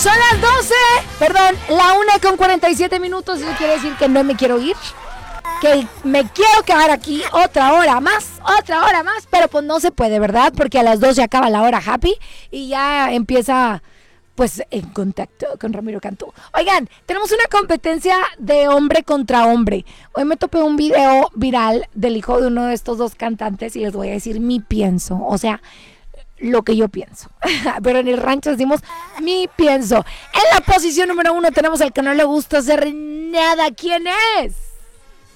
Son las 12, perdón, la 1:47. Eso quiere decir que no me quiero ir, que me quiero quedar aquí otra hora más, pero pues no se puede, ¿verdad? Porque a las 12 acaba la hora happy y ya empieza, pues, En Contacto con Ramiro Cantú. Oigan, tenemos una competencia de hombre contra hombre. Hoy me topé un video viral del hijo de uno de estos dos cantantes y les voy a decir mi pienso, o sea, lo que yo pienso. Pero en el rancho decimos mi pienso. En la posición número 1 tenemos al que no le gusta hacer nada. ¿Quién es?